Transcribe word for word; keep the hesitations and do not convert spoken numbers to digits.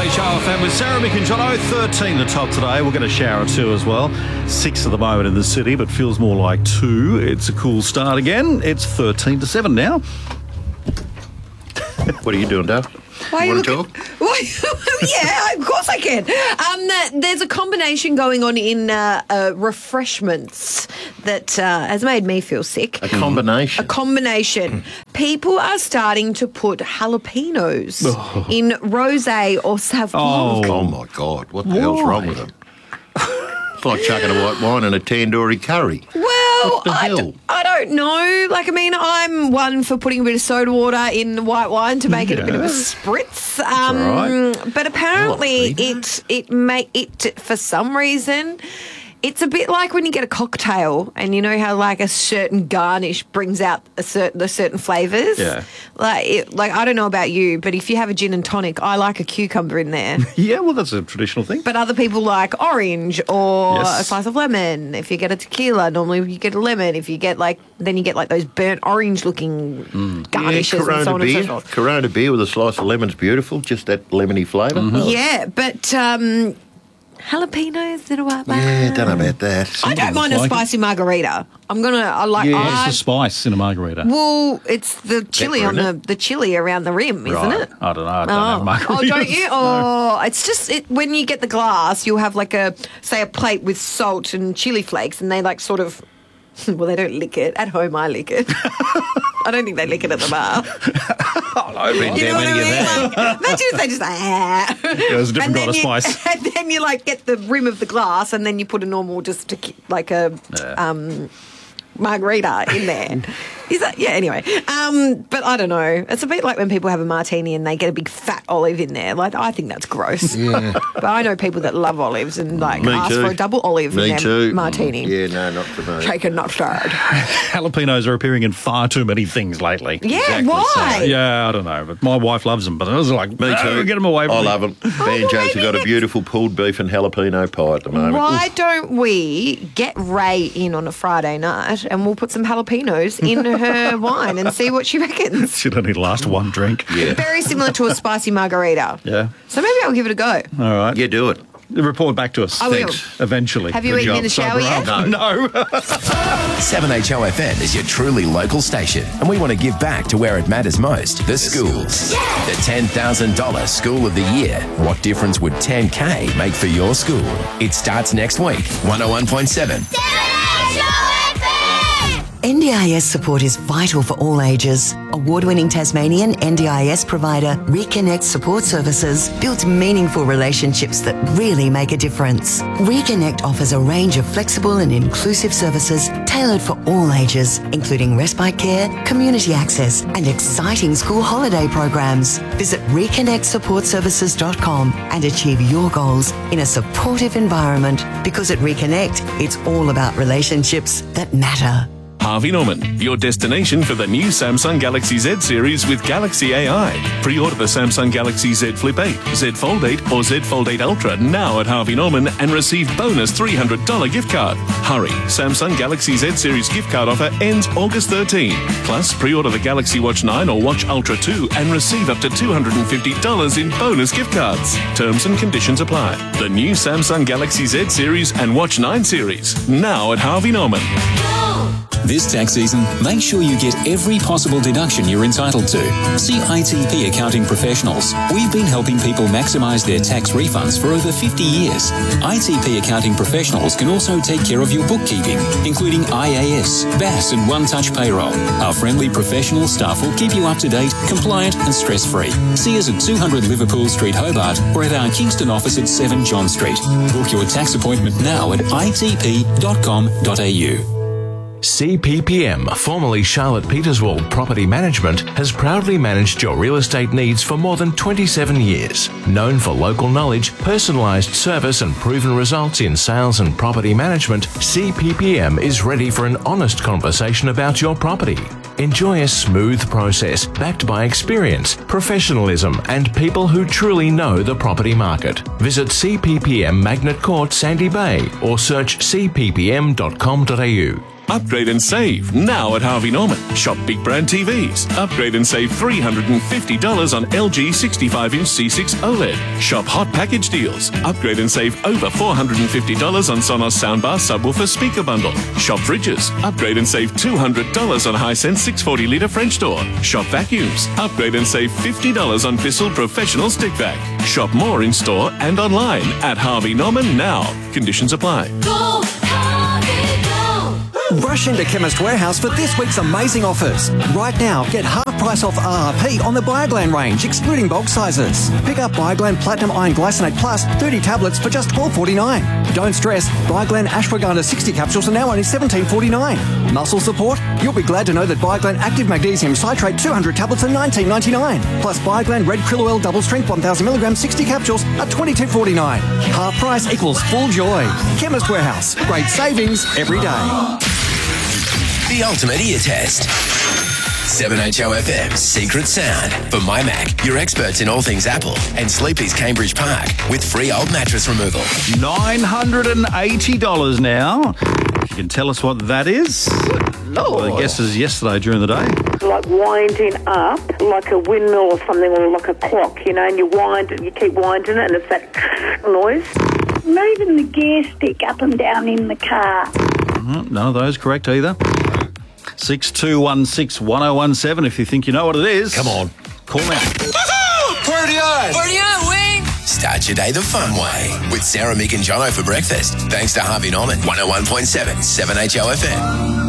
H O F M with Sarah, Mick and Jono. thirteen the top today. We'll get a shower or two as well. Six at the moment in the city, but feels more like two. It's a cool start again. It's thirteen to seven now. What are you doing, Dave? Why you you want to look- talk? Yeah, of course I can. Um, uh, there's a combination going on in uh, uh, refreshments that uh, has made me feel sick. A combination. A combination. People are starting to put jalapenos in rosé or sauvignon. Oh. Oh, my God. What the hell's wrong with them? It's like chucking a white wine and a tandoori curry. Well, the I, hell? d- I don't know. Like, I mean, I'm one for putting a bit of soda water in the white wine to make it a bit of a spritz. Um, all But apparently, Oh, it it make it for some reason. It's a bit like when you get a cocktail, and you know how like a certain garnish brings out a certain the certain flavors. Yeah. Like, it, like I don't know about you, but if you have a gin and tonic, I like a cucumber in there. Yeah, well, that's a traditional thing. But other people like orange or Yes. a slice of lemon. If you get a tequila, normally you get a lemon. If you get like, then you get like those burnt orange looking Mm. garnishes and so Corona on and so beer. forth. Corona beer with a slice of lemon's beautiful. Just that lemony flavour. Oh. Yeah, but um, jalapenos in a white wine. Yeah, don't know about that. I don't mind a like it. spicy margarita. I'm gonna. I like. Yeah, I, it's the spice in a margarita. well, it's the chili Pepper, on the isn't the chili around the rim, isn't Right. it? I don't know. I don't Oh. have margaritas. Oh, don't you? Oh, it's just it, when you get the glass, you'll have like a say a plate with salt and chili flakes, and they like sort of. Well, they don't lick it. At home, I lick it. I don't think they lick it at the bar. Oh, no, You know what I mean? Like, imagine if they just ah. there's a different And kind of then you- spice. And then you like get the rim of the glass, and then you put a normal just to, ki- like a um, margarita in there. Is that yeah? Anyway, um, but I don't know. It's a bit like when people have a martini and they get a big fat olive in there. Like I think that's gross. Yeah. But I know people that love olives and like Me ask too. for a double olive Me in their too. martini. Yeah, no, not for me. Shaken, not stirred. Jalapenos are appearing in far too many things lately. Yeah, Exactly why? so. Yeah, I don't know, but my wife loves them. But I was like, Me no, too. get them away from I me. love them. Banjos have got a beautiful pulled beef and jalapeno pie at the moment. Why Oof. don't we get Ray in on a Friday night and we'll put some jalapenos in her wine and see what she reckons? Should only last one drink. Yeah. Very similar to a spicy margarita. Yeah. So maybe I'll give it a go. All right. Yeah, do it. Report back to us. I will. Thanks. Eventually. Have you Good eaten job. in the shower Sober yet? up. No. seven H O F M is your truly local station, and we want to give back to where it matters most, the schools. The ten thousand dollars School of the Year. What difference would ten K make for your school? It starts next week. one oh one point seven. N D I S support is vital for all ages. Award-winning Tasmanian N D I S provider Reconnect Support Services builds meaningful relationships that really make a difference. Reconnect offers a range of flexible and inclusive services tailored for all ages, including respite care, community access, and exciting school holiday programs. Visit reconnect support services dot com and achieve your goals in a supportive environment, because at Reconnect, it's all about relationships that matter. Harvey Norman, your destination for the new Samsung Galaxy Z series with Galaxy A I. Pre-order the Samsung Galaxy Z Flip eight, Z Fold eight or Z Fold eight Ultra now at Harvey Norman and receive bonus three hundred dollars gift card. Hurry, Samsung Galaxy Z series gift card offer ends August thirteenth. Plus, pre-order the Galaxy Watch nine or Watch Ultra two and receive up to two hundred fifty dollars in bonus gift cards. Terms and conditions apply. The new Samsung Galaxy Z series and Watch nine series now at Harvey Norman. This tax season, make sure you get every possible deduction you're entitled to. See I T P Accounting Professionals. We've been helping people maximise their tax refunds for over fifty years. I T P Accounting Professionals can also take care of your bookkeeping, including I A S, B A S and One Touch Payroll. Our friendly professional staff will keep you up to date, compliant and stress-free. See us at two hundred Liverpool Street, Hobart, or at our Kingston office at seven John Street. Book your tax appointment now at I T P dot com dot A U. C P P M, formerly Charlotte Peterswald Property Management, has proudly managed your real estate needs for more than twenty-seven years. Known for local knowledge, personalised service and proven results in sales and property management, C P P M is ready for an honest conversation about your property. Enjoy a smooth process backed by experience, professionalism and people who truly know the property market. Visit C P P M Magnet Court, Sandy Bay or search c p p m dot com dot a u. Upgrade and save now at Harvey Norman. Shop big brand T Vs. Upgrade and save three hundred fifty dollars on L G sixty-five inch C six OLED. Shop hot package deals. Upgrade and save over four hundred fifty dollars on Sonos soundbar subwoofer speaker bundle. Shop fridges. Upgrade and save two hundred dollars on Hisense six hundred forty litre French door. Shop vacuums. Upgrade and save fifty dollars on Bissell Professional Stick Vac. Shop more in store and online at Harvey Norman now. Conditions apply. Go, Harvey, go. Rush into Chemist Warehouse for this week's amazing offers. Right now, get half price off R R P on the Bioglan range, excluding bulk sizes. Pick up Bioglan Platinum Iron Glycinate Plus thirty tablets for just twelve forty-nine. Don't stress, Bioglan Ashwagandha sixty capsules are now only seventeen forty-nine. Muscle support? You'll be glad to know that Bioglan Active Magnesium Citrate two hundred tablets are nineteen ninety-nine. Plus Bioglan Red Krill Oil Double Strength one thousand milligrams sixty capsules are twenty-two forty-nine. Half price equals full joy. Chemist Warehouse. Great savings every day. The ultimate ear test. seven H O F M's Secret Sound. For My Mac, your experts in all things Apple, and Sleepy's Cambridge Park with free old mattress removal. nine hundred eighty dollars now. You can tell us what that is. Well, the guesses yesterday during the day. Like winding up, like a windmill or something, or like a clock, you know, and you wind it, you keep winding it, and it's that noise. Moving the gear stick up and down in the car. Mm, none of those correct either. six two one six, one oh one seven if you think you know what it is. Come on. Call now. Party on! Party on, Wing! Start your day the fun way with Sarah, Mick and Jono for breakfast. Thanks to Harvey Norman, one oh one point seven, seven H O F M.